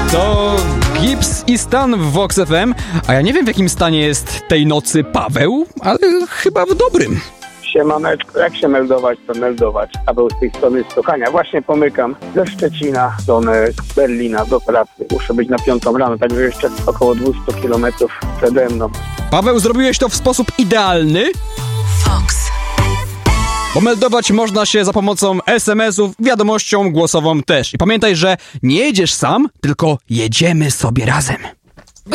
To Gips i Stan w Vox FM, a ja nie wiem, w jakim stanie jest tej nocy Paweł, ale chyba w dobrym. Siemaneczko, jak się meldować, to meldować. Paweł z tej strony Stokania. Właśnie pomykam ze Szczecina w stronę Berlina do pracy. Muszę być na 5 rano, także jeszcze około 200 km przede mną. Paweł, zrobiłeś to w sposób idealny. Vox. Bo meldować można się za pomocą SMS-ów, wiadomością głosową też. I pamiętaj, że nie jedziesz sam, tylko jedziemy sobie razem.